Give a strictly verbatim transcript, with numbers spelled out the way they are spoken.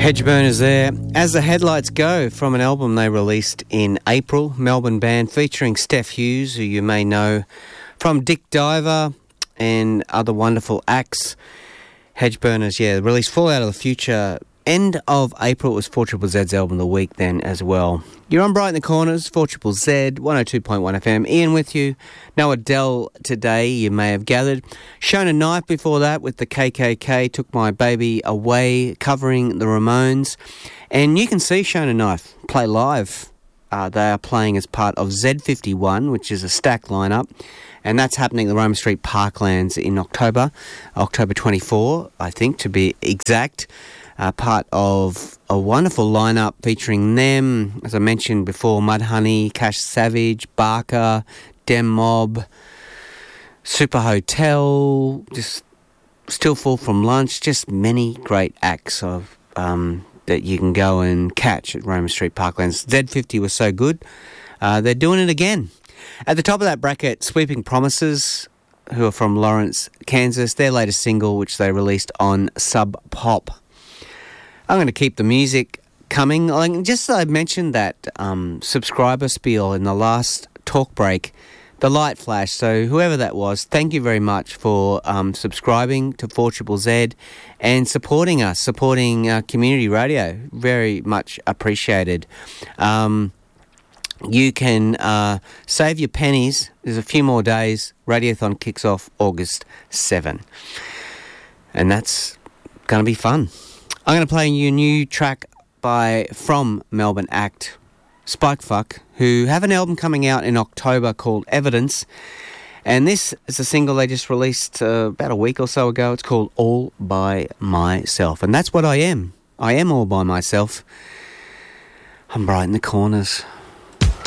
Hedgeburners there. As the Headlights Go, from an album they released in April, Melbourne band featuring Steph Hughes, who you may know from Dick Diver and other wonderful acts. Hedgeburners, yeah, released Fall Out of the Future. End of April, it was four Z Z's album of the week then as well. You're on Bright in the Corners, four Z Z, one oh two point one F M. Ian with you. No Adele today, you may have gathered. Shona Knife before that with the K K K, Took My Baby Away, covering the Ramones. And you can see Shona Knife play live. Uh, they are playing as part of Z fifty-one, which is a stacked lineup. And that's happening at the Roma Street Parklands in October, October twenty-fourth, I think, to be exact. Uh, part of a wonderful lineup featuring them, as I mentioned before, Mudhoney, Cash Savage, Barker, Dem Mob, Super Hotel, just Still Full from Lunch, just many great acts of um, that you can go and catch at Roma Street Parklands. Z fifty was so good, uh, they're doing it again. At the top of that bracket, Sweeping Promises, who are from Lawrence, Kansas, their latest single, which they released on Sub Pop. I'm going to keep the music coming. Like, just I mentioned that um, subscriber spiel in the last talk break, the light flash. So whoever that was, thank you very much for um, subscribing to four Z Z and supporting us, supporting uh, community radio. Very much appreciated. Um, you can uh, save your pennies. There's a few more days. Radiothon kicks off August seventh. And that's going to be fun. I'm going to play you a new track by from Melbourne act Spikefuck, who have an album coming out in October called Evidence. And this is a single they just released uh, about a week or so ago. It's called All By Myself. And that's what I am. I am all by myself. I'm Bright in the Corners.